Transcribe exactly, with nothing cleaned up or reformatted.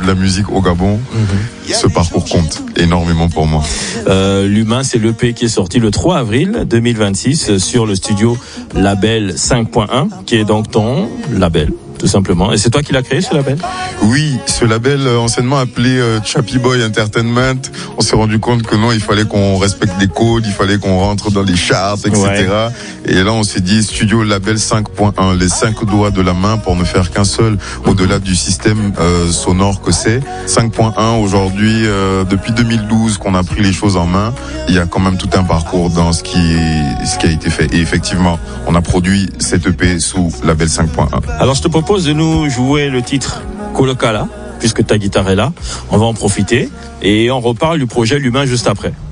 la musique au Gabon, mmh. ce parcours compte énormément pour moi. Euh, L'Humain, c'est l'E P qui est sorti le trois avril deux mille vingt-six sur le studio Label cinq point un, qui est donc ton label, tout simplement. Et c'est toi qui l'as créé, ce label? Oui, ce label euh, anciennement appelé euh, Chappy Boy Entertainment. On s'est rendu compte que non, il fallait qu'on respecte les codes, il fallait qu'on rentre dans les charts, et cetera. Ouais. Et là, on s'est dit studio Label cinq point un, les cinq doigts de la main pour ne faire qu'un seul, mm-hmm. au-delà du système euh, sonore que c'est. cinq point un aujourd'hui, euh, depuis deux mille douze qu'on a pris les choses en main, il y a quand même tout un parcours dans ce qui, ce qui a été fait. Et effectivement, on a produit cette E P sous Label cinq point un. Alors, je te propose de nous jouer le titre Kolokala, puisque ta guitare est là. On va en profiter et on reparle du projet L'Humain juste après.